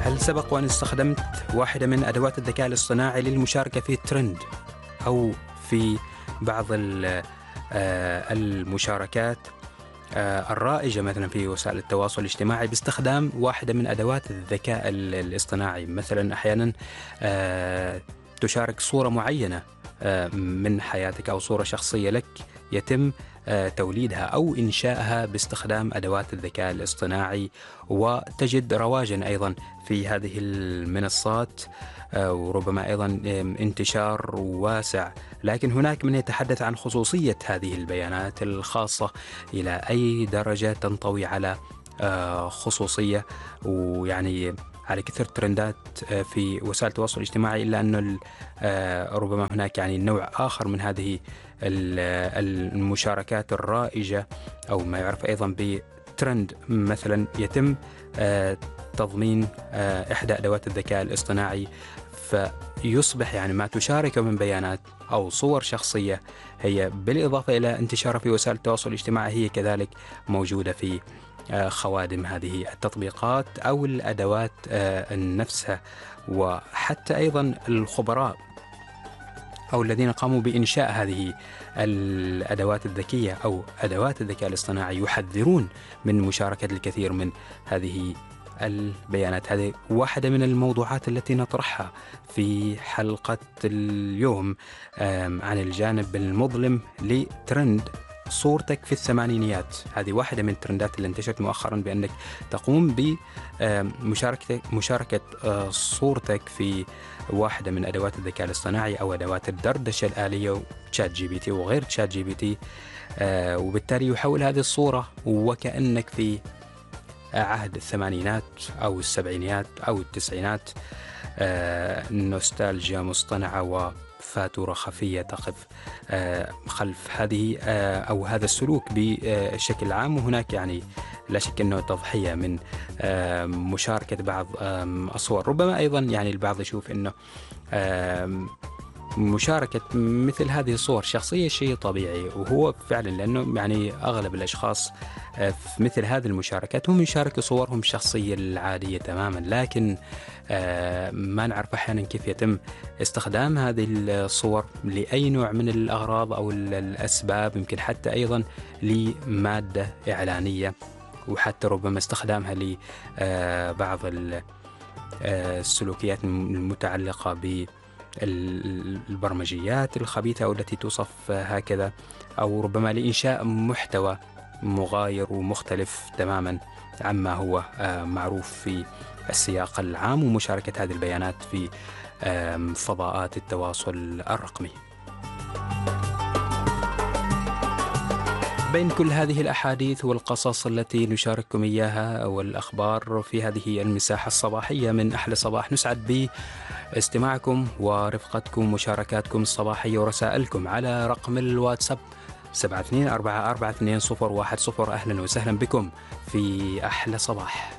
هل سبق وأن استخدمت واحدة من أدوات الذكاء الاصطناعي للمشاركة في ترند أو في بعض المشاركات الرائجة مثلا في وسائل التواصل الاجتماعي باستخدام واحدة من أدوات الذكاء الاصطناعي؟ مثلا أحيانا تشارك صورة معينة من حياتك أو صورة شخصية لك يتم توليدها أو إنشائها باستخدام أدوات الذكاء الاصطناعي، وتجد رواجا أيضا في هذه المنصات وربما أيضا انتشار واسع. لكن هناك من يتحدث عن خصوصية هذه البيانات الخاصة، إلى أي درجة تنطوي على خصوصية، ويعني على كثر ترندات في وسائل التواصل الاجتماعي، إلا أنه ربما هناك يعني نوع آخر من هذه المشاركات الرائجة أو ما يعرف أيضا بترند، مثلا يتم تضمين إحدى أدوات الذكاء الاصطناعي، فيصبح يعني ما تشاركه من بيانات أو صور شخصية هي بالإضافة إلى انتشارها في وسائل التواصل الاجتماعي هي كذلك موجودة في خوادم هذه التطبيقات أو الأدوات نفسها. وحتى أيضا الخبراء أو الذين قاموا بإنشاء هذه الأدوات الذكية أو أدوات الذكاء الاصطناعي يحذرون من مشاركة الكثير من هذه البيانات. هذه واحدة من الموضوعات التي نطرحها في حلقة اليوم عن الجانب المظلم لترند صورتك في الثمانينيات. هذه واحدة من الترندات اللي انتشرت مؤخرا، بأنك تقوم بمشاركة صورتك في واحدة من أدوات الذكاء الاصطناعي أو أدوات الدردشة الآلية وشات جي بي تي وغير شات جي بي تي، وبالتالي يحول هذه الصورة وكأنك في عهد الثمانينات أو السبعينيات أو التسعينات، نوستالجيا مصطنعة وفاتورة خفية تقف خلف هذه أو هذا السلوك بشكل عام. وهناك يعني لا شك أنه تضحية من مشاركة بعض الصور. ربما أيضا يعني البعض يشوف أنه مشاركة مثل هذه الصور شخصية شيء طبيعي، وهو فعلا، لأنه يعني أغلب الأشخاص في مثل هذه المشاركات هم يشاركوا صورهم الشخصية العادية تماما، لكن ما نعرف أحيانا كيف يتم استخدام هذه الصور لأي نوع من الأغراض أو الأسباب، يمكن حتى أيضا لمادة إعلانية، وحتى ربما استخدامها لبعض السلوكيات المتعلقة بالبرمجيات الخبيثة أو التي توصف هكذا، أو ربما لإنشاء محتوى مغاير ومختلف تماما عما هو معروف في السياق العام، ومشاركة هذه البيانات في فضاءات التواصل الرقمي. بين كل هذه الأحاديث والقصص التي نشارككم إياها والأخبار في هذه المساحة الصباحية من أحلى صباح، نسعد باستماعكم ورفقتكم ومشاركاتكم الصباحية ورسائلكم على رقم الواتساب 7244422010. أهلا وسهلا بكم في أحلى صباح.